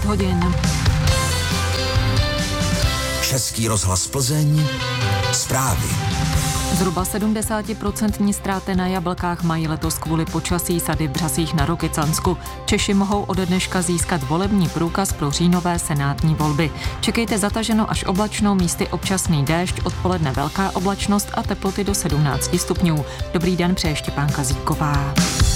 hodin. Český rozhlas Plzeň, zprávy. Zhruba 70% ztráty na jablkách mají letos kvůli počasí sady v Břasích na Rokycansku. Češi mohou ode dneška získat volební průkaz pro říjnové senátní volby. Čekejte zataženo až oblačno, místy občasný déšť, odpoledne velká oblačnost a teploty do 17 stupňů. Dobrý den, přeje Štěpánka Zíková.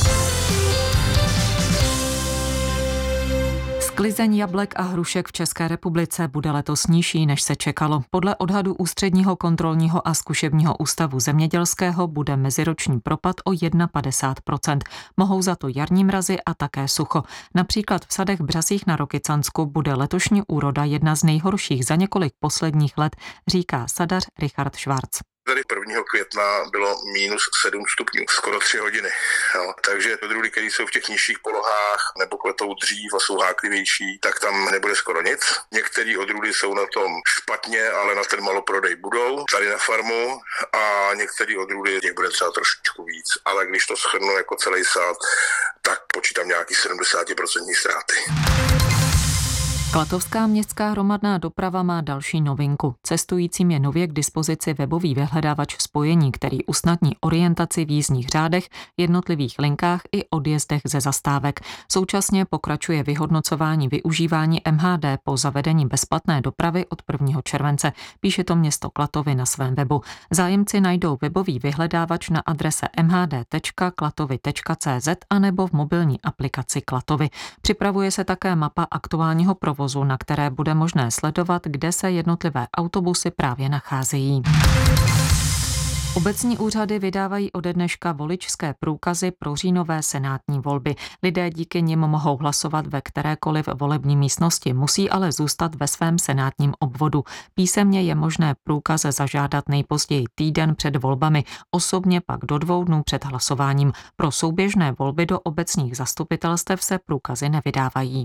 Sklizeň jablek a hrušek v České republice bude letos nižší, než se čekalo. Podle odhadu Ústředního kontrolního a zkušebního ústavu zemědělského bude meziroční propad o 51%. Mohou za to jarní mrazy a také sucho. Například v sadech v Břasích na Rokycansku bude letošní úroda jedna z nejhorších za několik posledních let, říká sadař Richard Schwarz. Tady 1. května bylo minus 7 stupňů, skoro 3 hodiny. Jo. Takže odrůdy, které jsou v těch nižších polohách nebo kvetou dřív a jsou háklivější, tak tam nebude skoro nic. Některé odrůdy jsou na tom špatně, ale na ten maloprodej budou tady na farmu a některé odrůdy těch bude třeba trošičku víc. Ale když to shrnu jako celý sád, tak počítám nějaký 70% ztráty. Klatovská městská hromadná doprava má další novinku. Cestujícím je nově k dispozici webový vyhledávač spojení, který usnadní orientaci v jízdních řádech, jednotlivých linkách i odjezdech ze zastávek. Současně pokračuje vyhodnocování využívání MHD po zavedení bezplatné dopravy od 1. července. Píše to město Klatovy na svém webu. Zájemci najdou webový vyhledávač na adrese mhd.klatovy.cz anebo v mobilní aplikaci Klatovy. Připravuje se také mapa aktuálního provozu, na které bude možné sledovat, kde se jednotlivé autobusy právě nacházejí. Obecní úřady vydávají ode dneška voličské průkazy pro říjnové senátní volby. Lidé díky nim mohou hlasovat ve kterékoliv volební místnosti, musí ale zůstat ve svém senátním obvodu. Písemně je možné průkaz zažádat nejpozději týden před volbami, osobně pak do 2 dnů před hlasováním. Pro souběžné volby do obecních zastupitelstev se průkazy nevydávají.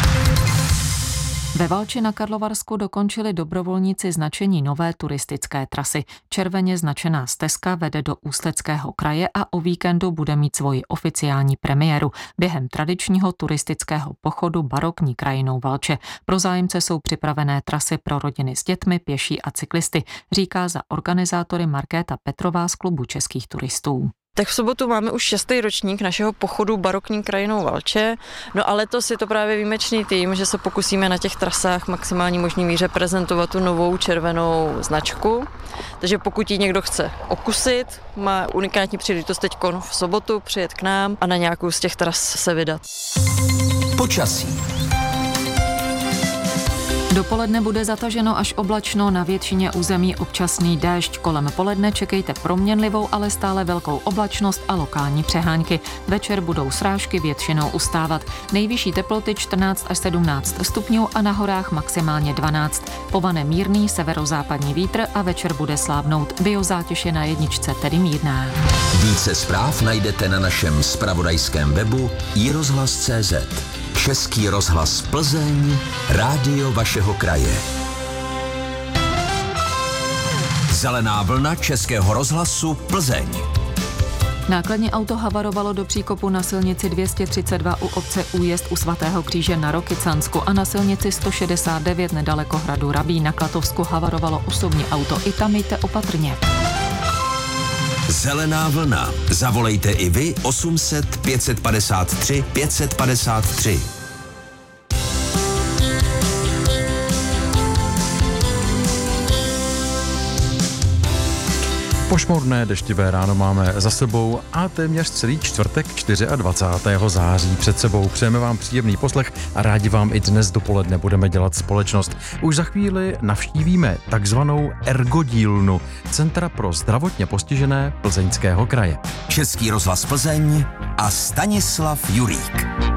Ve Valči na Karlovarsku dokončili dobrovolníci značení nové turistické trasy. Červeně značená stezka vede do Ústeckého kraje a o víkendu bude mít svoji oficiální premiéru během tradičního turistického pochodu barokní krajinou Valče. Pro zájemce jsou připravené trasy pro rodiny s dětmi, pěší a cyklisty, říká za organizátory Markéta Petrová z klubu českých turistů. Tak v sobotu máme už 6. ročník našeho pochodu barokní krajinou Valče. No a letos je to právě výjimečný tím, že se pokusíme na těch trasách maximální možný míře prezentovat tu novou červenou značku. Takže pokud ji někdo chce okusit, má unikátní příležitost teď v sobotu přijet k nám a na nějakou z těch tras se vydat. Počasí. Dopoledne bude zataženo až oblačno, na většině území občasný déšť. Kolem poledne čekejte proměnlivou, ale stále velkou oblačnost a lokální přehánky. Večer budou srážky většinou ustávat. Nejvyšší teploty 14 až 17 stupňů a na horách maximálně 12. Povane mírný severozápadní vítr a večer bude slábnout. Biozátěž je na 1, tedy mírná. Více zpráv najdete na našem zpravodajském webu iRozhlas.cz. Český rozhlas Plzeň, rádio vašeho kraje. Zelená vlna Českého rozhlasu Plzeň. Nákladní auto havarovalo do příkopu na silnici 232 u obce Újezd u Svatého kříže na Rokycansku a na silnici 169 nedaleko hradu Rabí na Klatovsku havarovalo osobní auto. I tam jděte opatrně. Zelená vlna. Zavolejte i vy 800 553 553. Pošmorné deštivé ráno máme za sebou a téměř celý čtvrtek 24. září před sebou. Přejeme vám příjemný poslech a rádi vám i dnes dopoledne budeme dělat společnost. Už za chvíli navštívíme takzvanou ergodílnu Centra pro zdravotně postižené Plzeňského kraje. Český rozhlas Plzeň a Stanislav Jurík.